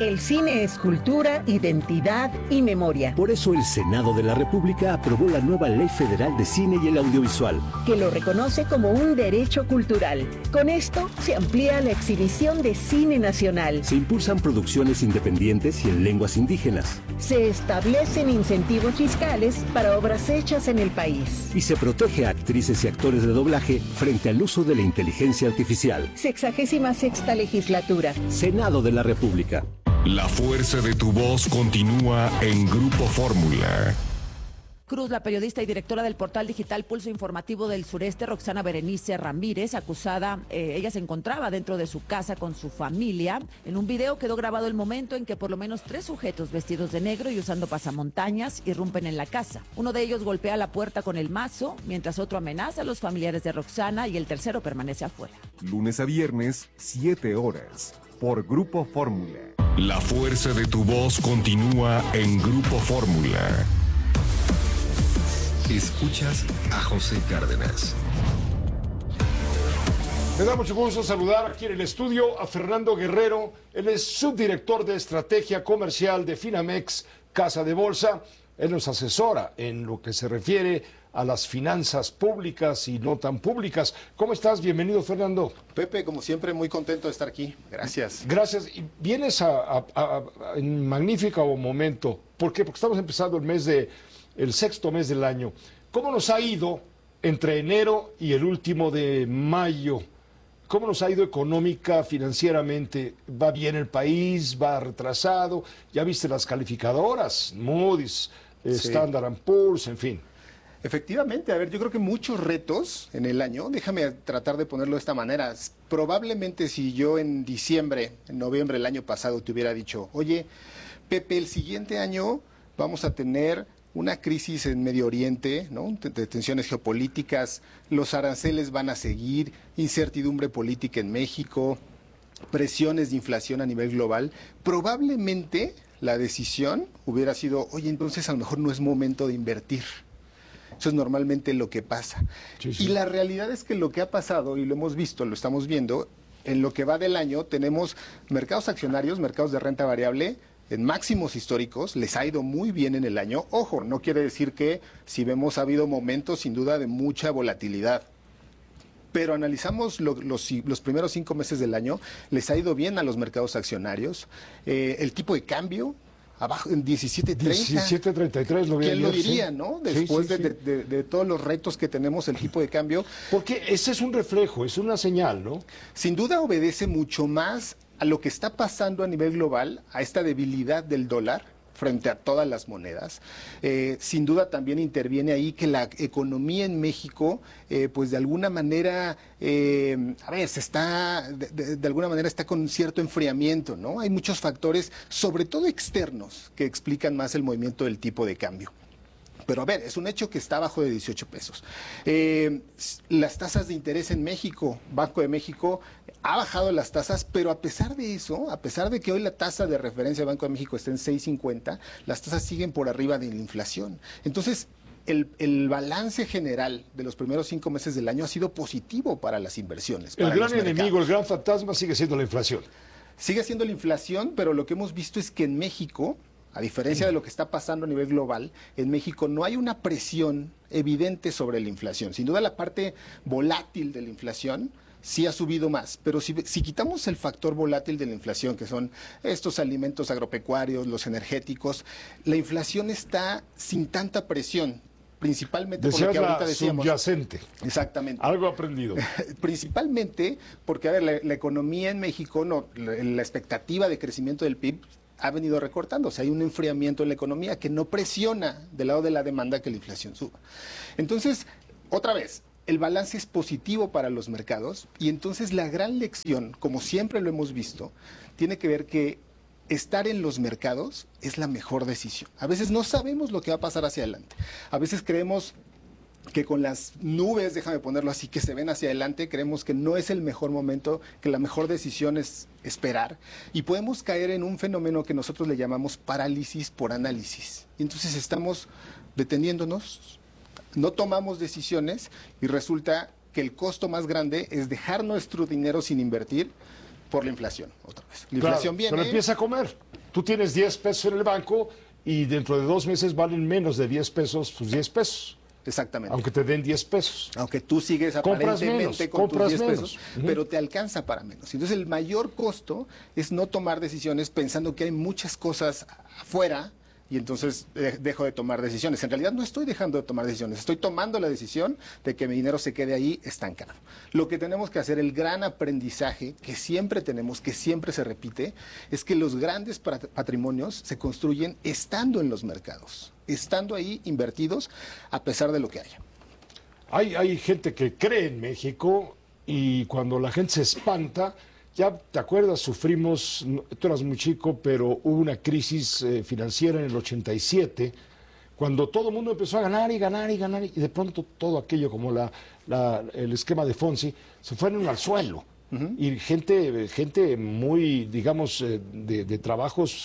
El cine es cultura, identidad y memoria. Por eso el Senado de la República aprobó la nueva Ley Federal de Cine y el Audiovisual, que lo reconoce como un derecho cultural. Con esto se amplía la exhibición de cine nacional. Se impulsan producciones independientes y en lenguas indígenas. Se establecen incentivos fiscales para obras hechas en el país. Y se protege a actrices y actores de doblaje frente al uso de la inteligencia artificial. Sexagésima sexta legislatura. Senado de la República. La fuerza de tu voz continúa en Grupo Fórmula. Cruz, la periodista y directora del portal digital Pulso Informativo del Sureste, Roxana Berenice Ramírez, acusada, eh, ella se encontraba dentro de su casa con su familia. En un video quedó grabado el momento en que por lo menos tres sujetos vestidos de negro y usando pasamontañas irrumpen en la casa. Uno de ellos golpea la puerta con el mazo, mientras otro amenaza a los familiares de Roxana y el tercero permanece afuera. Lunes a viernes, siete horas, por Grupo Fórmula. La fuerza de tu voz continúa en Grupo Fórmula. Escuchas a José Cárdenas. Me da mucho gusto saludar aquí en el estudio a Fernando Guerrero. Él es subdirector de estrategia comercial de Finamex, Casa de Bolsa. Él nos asesora en lo que se refiere a las finanzas públicas y no tan públicas. ¿Cómo estás? Bienvenido, Fernando. Pepe, como siempre, muy contento de estar aquí. Gracias. Gracias. Y vienes a, a, a, a en magnífico momento. ¿Por qué? Porque estamos empezando el mes de, el sexto mes del año. ¿Cómo nos ha ido entre enero y el último de mayo? ¿Cómo nos ha ido económica, financieramente? ¿Va bien el país? ¿Va retrasado? Ya viste las calificadoras, Moody's, eh, Sí. Standard and Poor's, en fin. Efectivamente, a ver, yo creo que muchos retos en el año, déjame tratar de ponerlo de esta manera. Probablemente si yo en diciembre, en noviembre del año pasado te hubiera dicho, oye, Pepe, el siguiente año vamos a tener una crisis en Medio Oriente, ¿no? De, de tensiones geopolíticas, los aranceles van a seguir, incertidumbre política en México, presiones de inflación a nivel global, probablemente la decisión hubiera sido, oye, entonces a lo mejor no es momento de invertir. Eso es normalmente lo que pasa. Sí, sí. Y la realidad es que lo que ha pasado, y lo hemos visto, lo estamos viendo, en lo que va del año tenemos mercados accionarios, mercados de renta variable, en máximos históricos, les ha ido muy bien en el año. Ojo, no quiere decir que si vemos ha habido momentos sin duda de mucha volatilidad. Pero analizamos lo, los, los primeros cinco meses del año, les ha ido bien a los mercados accionarios. Eh, el tipo de cambio, abajo en diecisiete treinta. diecisiete treinta y tres lo vi ¿Quién lo ayer, diría, sí. no? Sí, Después sí, de, sí. de- de- de todos los retos que tenemos, el tipo de cambio. Porque ese es un reflejo, es una señal, ¿no? Sin duda obedece mucho más a lo que está pasando a nivel global, a esta debilidad del dólar frente a todas las monedas. Eh, sin duda también interviene ahí que la economía en México, eh, pues de alguna manera, eh, a ver, se está, de, de- de alguna manera está con cierto enfriamiento, ¿no? Hay muchos factores, sobre todo externos, que explican más el movimiento del tipo de cambio. Pero a ver, es un hecho que está abajo de dieciocho pesos. Eh, las tasas de interés en México, Banco de México ha bajado las tasas, pero a pesar de eso, a pesar de que hoy la tasa de referencia del Banco de México está en seis cincuenta, las tasas siguen por arriba de la inflación. Entonces, el, el balance general de los primeros cinco meses del año ha sido positivo para las inversiones. El para gran los mercados. enemigo, el gran fantasma sigue siendo la inflación. Sigue siendo la inflación, pero lo que hemos visto es que en México, a diferencia de lo que está pasando a nivel global, en México no hay una presión evidente sobre la inflación. Sin duda la parte volátil de la inflación sí ha subido más, pero si, si quitamos el factor volátil de la inflación, que son estos alimentos agropecuarios, los energéticos, la inflación está sin tanta presión, principalmente por lo Decías que ahorita la decíamos. subyacente. Exactamente. Algo aprendido. Principalmente porque, a ver, la, la economía en México, no, la, la expectativa de crecimiento del P I B ha venido recortando. O sea, hay un enfriamiento en la economía que no presiona del lado de la demanda que la inflación suba. Entonces, otra vez, el balance es positivo para los mercados y entonces la gran lección, como siempre lo hemos visto, tiene que ver que estar en los mercados es la mejor decisión. A veces no sabemos lo que va a pasar hacia adelante. A veces creemos que con las nubes, déjame ponerlo así, que se ven hacia adelante, creemos que no es el mejor momento, que la mejor decisión es esperar. Y podemos caer en un fenómeno que nosotros le llamamos parálisis por análisis. Y entonces estamos deteniéndonos, no tomamos decisiones y resulta que el costo más grande es dejar nuestro dinero sin invertir, por la inflación, otra vez. La Claro, inflación viene... pero empieza a comer. Tú tienes diez pesos en el banco y dentro de dos meses valen menos de diez pesos tus diez pesos. Exactamente. Aunque te den diez pesos. Aunque tú sigues Compras aparentemente menos, con compras tus diez menos. pesos, Ujú. pero te alcanza para menos. Entonces el mayor costo es no tomar decisiones pensando que hay muchas cosas afuera y entonces eh, dejo de tomar decisiones. En realidad no estoy dejando de tomar decisiones, estoy tomando la decisión de que mi dinero se quede ahí estancado. Lo que tenemos que hacer, el gran aprendizaje que siempre tenemos, que siempre se repite, es que los grandes pat- patrimonios se construyen estando en los mercados, estando ahí invertidos a pesar de lo que haya. Hay, hay gente que cree en México y cuando la gente se espanta, ya te acuerdas, sufrimos, no, tú eras muy chico, pero hubo una crisis eh, financiera en el ochenta y siete, cuando todo el mundo empezó a ganar y ganar y ganar, y de pronto todo aquello como la, la, el esquema de Fonsi, se fueron al suelo. Uh-huh. Y gente, gente muy, digamos, eh, de, de trabajos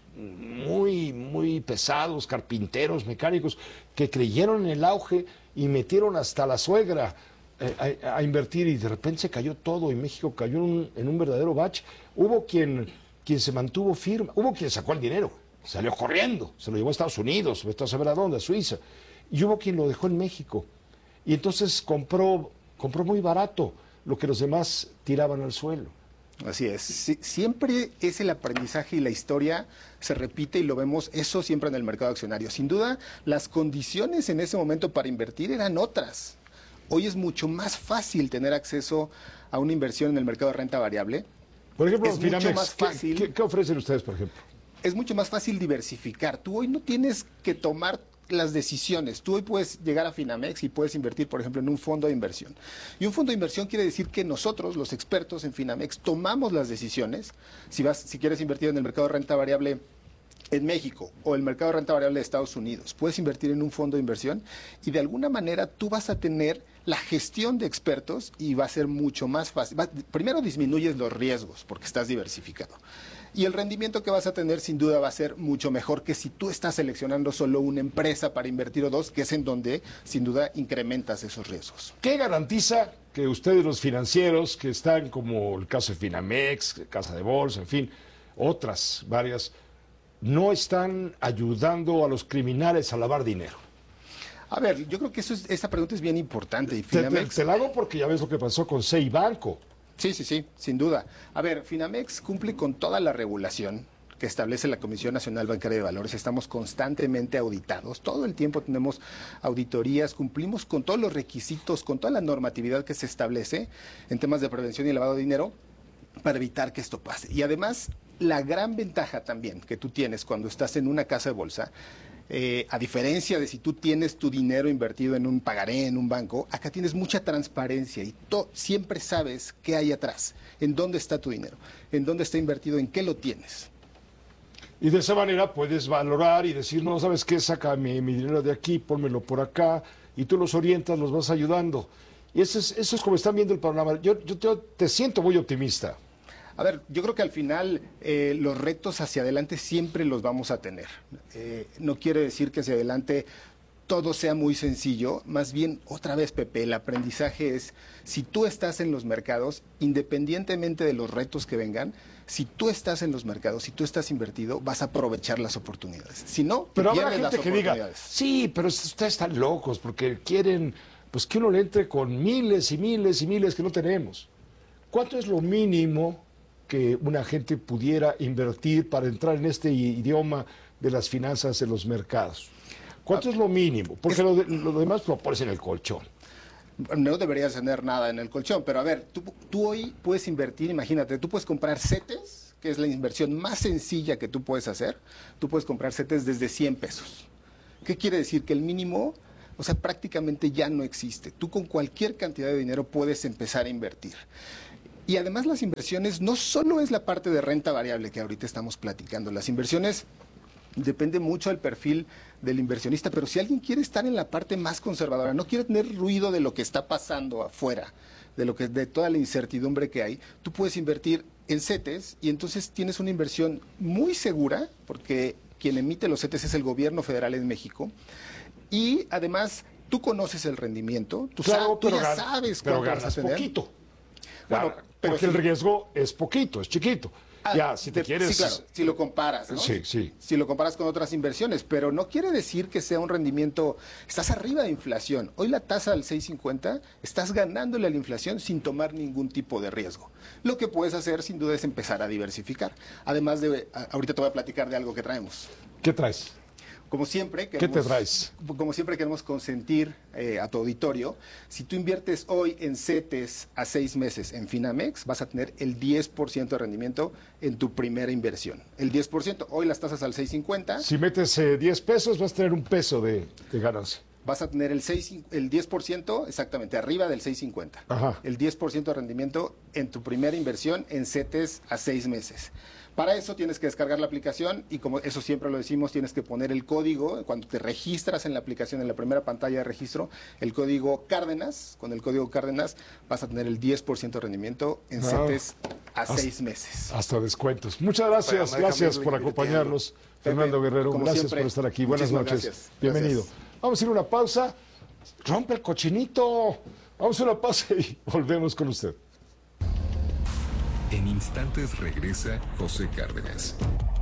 muy, muy pesados, carpinteros, mecánicos, que creyeron en el auge y metieron hasta la suegra eh, a, a invertir y de repente se cayó todo y México cayó en un, en un verdadero bache. Hubo quien, quien se mantuvo firme, hubo quien sacó el dinero, salió corriendo, se lo llevó a Estados Unidos, a saber a dónde, a Suiza, y hubo quien lo dejó en México. Y entonces compró, compró muy barato lo que los demás tiraban al suelo. Así es. Sí, siempre es el aprendizaje y la historia se repite y lo vemos eso siempre en el mercado accionario. Sin duda, las condiciones en ese momento para invertir eran otras. Hoy es mucho más fácil tener acceso a una inversión en el mercado de renta variable. Por ejemplo, es Finamex, mucho más fácil. ¿qué, qué, qué ofrecen ustedes, por ejemplo? Es mucho más fácil diversificar. Tú hoy no tienes que tomar las decisiones. Tú hoy puedes llegar a Finamex y puedes invertir, por ejemplo, en un fondo de inversión. Y un fondo de inversión quiere decir que nosotros, los expertos en Finamex, tomamos las decisiones. Si vas, si quieres invertir en el mercado de renta variable en México o el mercado de renta variable de Estados Unidos, puedes invertir en un fondo de inversión y de alguna manera tú vas a tener la gestión de expertos y va a ser mucho más fácil. Va, primero disminuyes los riesgos porque estás diversificado. Y el rendimiento que vas a tener sin duda va a ser mucho mejor que si tú estás seleccionando solo una empresa para invertir o dos, que es en donde sin duda incrementas esos riesgos. ¿Qué garantiza que ustedes los financieros que están como el caso de Finamex, Casa de Bolsa, en fin, otras varias, no están ayudando a los criminales a lavar dinero? A ver, yo creo que eso es, esa pregunta es bien importante. Y Finamex... te, te, te la hago porque ya ves lo que pasó con C I Banco. Sí, sí, sí, sin duda. A ver, Finamex cumple con toda la regulación que establece la Comisión Nacional Bancaria de Valores. Estamos constantemente auditados. Todo el tiempo tenemos auditorías, cumplimos con todos los requisitos, con toda la normatividad que se establece en temas de prevención y lavado de dinero para evitar que esto pase. Y además, la gran ventaja también que tú tienes cuando estás en una casa de bolsa, Eh, a diferencia de si tú tienes tu dinero invertido en un pagaré, en un banco, acá tienes mucha transparencia y siempre sabes qué hay atrás, en dónde está tu dinero, en dónde está invertido, en qué lo tienes. Y de esa manera puedes valorar y decir, no, ¿sabes qué? Saca mi, mi dinero de aquí, pónmelo por acá, y tú los orientas, los vas ayudando. Y eso es, eso es como están viendo el panorama. Yo, yo te, te siento muy optimista. A ver, yo creo que al final eh, los retos hacia adelante siempre los vamos a tener. Eh, no quiere decir que hacia adelante todo sea muy sencillo, más bien, otra vez, Pepe, el aprendizaje es, si tú estás en los mercados, independientemente de los retos que vengan, si tú estás en los mercados, si tú estás invertido, vas a aprovechar las oportunidades. Si no, pero te habrá pierdes gente las que diga, oportunidades. sí, pero ustedes están locos porque quieren pues que uno le entre con miles y miles y miles que no tenemos. ¿Cuánto es lo mínimo que una gente pudiera invertir para entrar en este idioma de las finanzas en los mercados? ¿Cuánto es lo mínimo? Porque es, lo, de, lo demás lo pones en el colchón. No deberías tener nada en el colchón, pero a ver, tú, tú hoy puedes invertir, imagínate, tú puedes comprar CETES, que es la inversión más sencilla que tú puedes hacer, tú puedes comprar CETES desde cien pesos. ¿Qué quiere decir? Que el mínimo, o sea, prácticamente ya no existe. Tú con cualquier cantidad de dinero puedes empezar a invertir. Y además las inversiones no solo es la parte de renta variable que ahorita estamos platicando, las inversiones depende mucho del perfil del inversionista, pero si alguien quiere estar en la parte más conservadora, no quiere tener ruido de lo que está pasando afuera, de lo que de toda la incertidumbre que hay, tú puedes invertir en CETES y entonces tienes una inversión muy segura, porque quien emite los CETES es el gobierno federal en México, y además tú conoces el rendimiento, tú, claro, sabes, tú ya ganas, sabes pero cuánto ganas vas a tener. Poquito. Bueno, Pero Porque sí. el riesgo es poquito, es chiquito. Ah, ya, si te de- quieres... Sí, claro, si lo comparas, ¿no? Sí, sí. Si lo comparas con otras inversiones, pero no quiere decir que sea un rendimiento, estás arriba de inflación. Hoy la tasa del seis cincuenta, estás ganándole a la inflación sin tomar ningún tipo de riesgo. Lo que puedes hacer, sin duda, es empezar a diversificar. Además de, a- ahorita te voy a platicar de algo que traemos. ¿Qué traes? Como siempre, ¿Qué queremos, te traes? Como siempre queremos consentir eh, a tu auditorio. Si tú inviertes hoy en CETES a seis meses en Finamex, vas a tener el diez por ciento de rendimiento en tu primera inversión. El diez por ciento, hoy las tasas al seis cincuenta. Si metes eh, diez pesos, vas a tener un peso de, de ganancia. Vas a tener el, seis, el diez por ciento, exactamente, arriba del seis cincuenta. Ajá. El diez por ciento de rendimiento en tu primera inversión en CETES a seis meses. Para eso tienes que descargar la aplicación y como eso siempre lo decimos, tienes que poner el código, cuando te registras en la aplicación, en la primera pantalla de registro, el código Cárdenas, con el código Cárdenas vas a tener el diez por ciento de rendimiento en Ah. CETES a Hasta- seis meses. Hasta descuentos. Muchas gracias, Bueno, gracias déjame por ir acompañarnos. divirtiendo. Fernando Pepe, Guerrero, como gracias siempre, por estar aquí. Buenas muchísimas noches. gracias. Bienvenido. Gracias. Vamos a ir a una pausa. Rompe el cochinito. Vamos a una pausa y volvemos con usted. En instantes regresa José Cárdenas.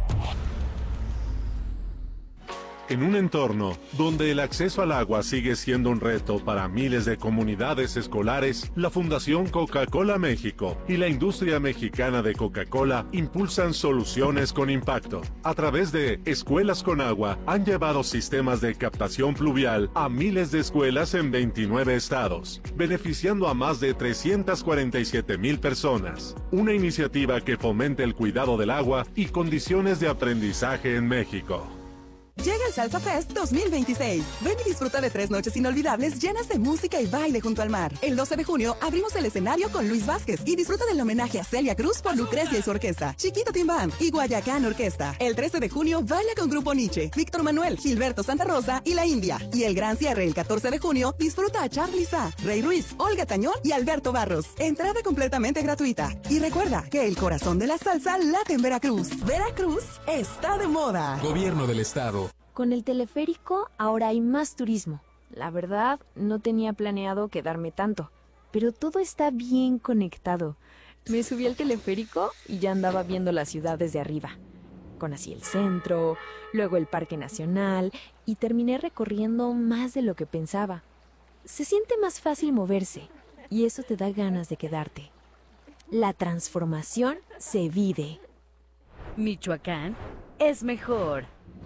En un entorno donde el acceso al agua sigue siendo un reto para miles de comunidades escolares, la Fundación Coca-Cola México y la industria mexicana de Coca-Cola impulsan soluciones con impacto. A través de Escuelas con Agua, han llevado sistemas de captación pluvial a miles de escuelas en veintinueve estados, beneficiando a más de trescientas cuarenta y siete mil personas. Una iniciativa que fomenta el cuidado del agua y condiciones de aprendizaje en México. Llega el Salsa Fest dos mil veintiséis. Ven y disfruta de tres noches inolvidables llenas de música y baile junto al mar. El doce de junio abrimos el escenario con Luis Vázquez y disfruta del homenaje a Celia Cruz por Lucrecia y su orquesta, Chiquito Team Band y Guayacán Orquesta. El trece de junio baila con Grupo Nietzsche, Víctor Manuel, Gilberto Santa Rosa y La India. Y el gran cierre el catorce de junio disfruta a Charly Sa, Rey Ruiz, Olga Tañón y Alberto Barros. Entrada completamente gratuita. Y recuerda que el corazón de la salsa late en Veracruz. Veracruz está de moda. Gobierno del Estado. Con el teleférico ahora hay más turismo. La verdad, no tenía planeado quedarme tanto, pero todo está bien conectado. Me subí al teleférico y ya andaba viendo la ciudad desde arriba. Conocí el centro, luego el Parque Nacional y terminé recorriendo más de lo que pensaba. Se siente más fácil moverse y eso te da ganas de quedarte. La transformación se vive. Michoacán es mejor.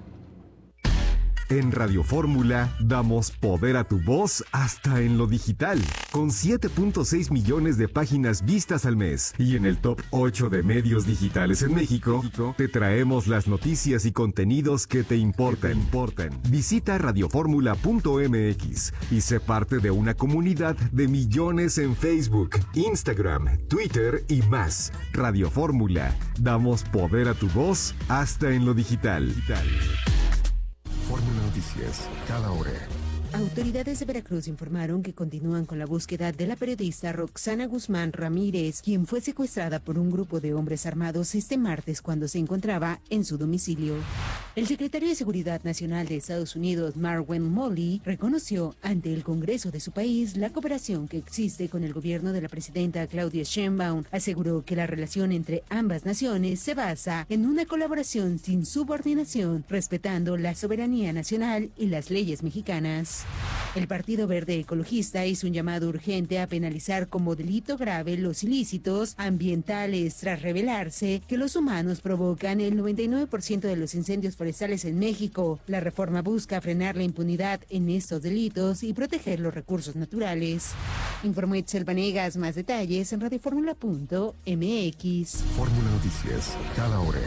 En Radio Fórmula damos poder a tu voz hasta en lo digital, con siete punto seis millones de páginas vistas al mes. Y en el top ocho de medios digitales en México, te traemos las noticias y contenidos que te importan. importan. Visita radioformula punto m x y sé parte de una comunidad de millones en Facebook, Instagram, Twitter y más. Radio Fórmula, damos poder a tu voz hasta en lo digital. Fórmula Noticias, cada hora. Autoridades de Veracruz informaron que continúan con la búsqueda de la periodista Roxana Guzmán Ramírez, quien fue secuestrada por un grupo de hombres armados este martes cuando se encontraba en su domicilio. El secretario de Seguridad Nacional de Estados Unidos, Marwan Molly, reconoció ante el Congreso de su país la cooperación que existe con el gobierno de la presidenta Claudia Sheinbaum. Aseguró que la relación entre ambas naciones se basa en una colaboración sin subordinación, respetando la soberanía nacional y las leyes mexicanas. El Partido Verde Ecologista hizo un llamado urgente a penalizar como delito grave los ilícitos ambientales tras revelarse que los humanos provocan el noventa y nueve por ciento de los incendios forestales en México. La reforma busca frenar la impunidad en estos delitos y proteger los recursos naturales. Informó Itzel Vanegas, más detalles en radioformula punto m x. Fórmula Noticias, cada hora.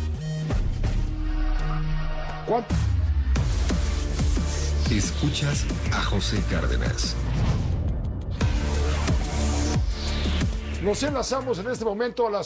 ¿Cuánto? Escuchas a José Cárdenas. Nos enlazamos en este momento a las